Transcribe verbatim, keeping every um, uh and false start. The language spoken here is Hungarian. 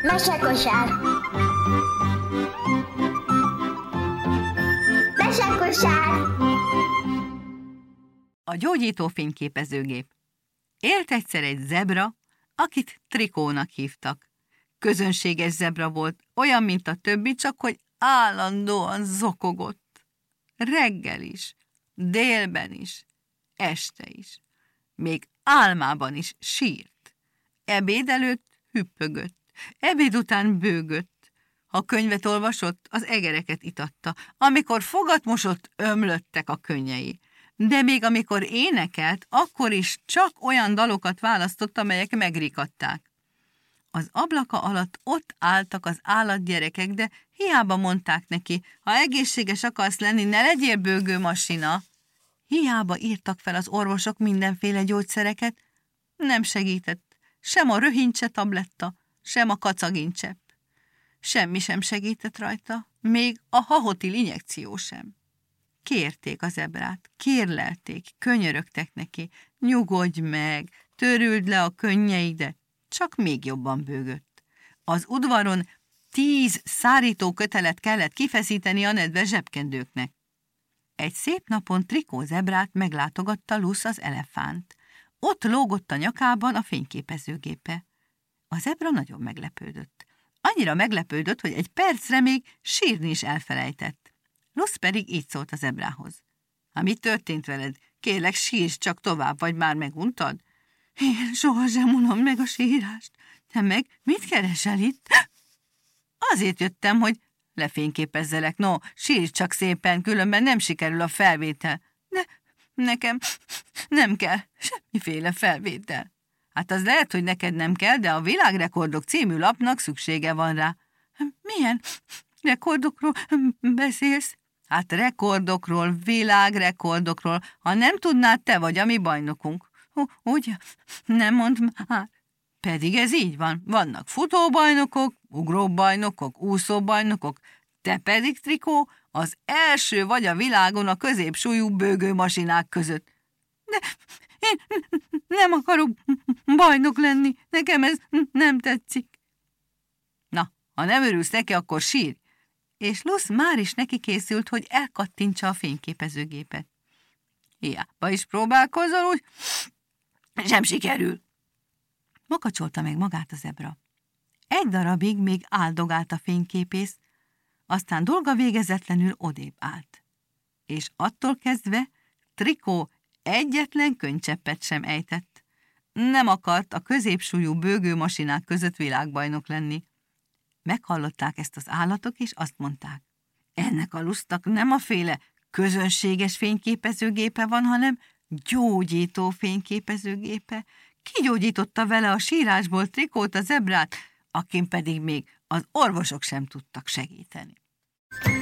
Mesekosár. Mesekosár. A gyógyító fényképezőgép. Élt egyszer egy zebra, akit Trikónak hívtak. Közönséges zebra volt, olyan, mint a többi, csak hogy állandóan zokogott. Reggel is, délben is, este is. Még álmában is sírt. Ebéd előtt hüppögött, ebéd után bőgött. Ha könyvet olvasott, az egereket itatta. Amikor fogat mosott, ömlöttek a könnyei. De még amikor énekelt, akkor is csak olyan dalokat választott, amelyek megrikadták. Az ablaka alatt ott álltak az állatgyerekek, de hiába mondták neki, ha egészséges akarsz lenni, ne legyél bőgő masina. Hiába írtak fel az orvosok mindenféle gyógyszereket, nem segített sem a röhincse tabletta, sem a kacagincsepp. Semmi sem segített rajta, még a hahotil injekció sem. Kérték az zebrát, kérlelték, könyörögtek neki, nyugodj meg, törüld le a könnyeid, de csak még jobban bőgött. Az udvaron tíz szárító kötelet kellett kifeszíteni a nedves zsebkendőknek. Egy szép napon Trikó zebrát meglátogatta Lusz az elefánt. Ott lógott a nyakában a fényképezőgépe. A zebra nagyon meglepődött. Annyira meglepődött, hogy egy percre még sírni is elfelejtett. Lusz pedig így szólt a zebrához. Ha mi történt veled? Kérlek, sírj csak tovább, vagy már meguntad? Én sohasem unom meg a sírást. Te meg mit keresel itt? Azért jöttem, hogy lefényképezzelek. No, sírj csak szépen, különben nem sikerül a felvétel. De nekem nem kell semmiféle felvétel. Hát az lehet, hogy neked nem kell, de a Világrekordok című lapnak szüksége van rá. Milyen rekordokról beszélsz? Hát rekordokról, világrekordokról. Ha nem tudnád, te vagy a mi bajnokunk. Ugye? Nem mondd már. Pedig ez így van. Vannak futóbajnokok, ugróbajnokok, úszóbajnokok. Te pedig, Trikó, az első vagy a világon a középsúlyú bőgőmasinák között. De én nem akarok bajnok lenni. Nekem ez nem tetszik. Na, ha nem örülsz neki, akkor sírj. És Lusz már is neki készült, hogy elkattintsa a fényképezőgépet. Hiába is próbálkozol, úgy sem sikerül. Makacsolta meg magát a zebra. Egy darabig még áldogált a fényképész, aztán dolga végezetlenül odébb állt. És attól kezdve Trikó egyetlen könycseppet sem ejtett. Nem akart a középsúlyú bőgőmasinák között világbajnok lenni. Meghallották ezt az állatok, és azt mondták. Ennek a Lusznak nem a féle közönséges fényképezőgépe van, hanem gyógyító fényképezőgépe. Kigyógyította vele a sírásból Trikót, a zebrát, akin pedig még az orvosok sem tudtak segíteni.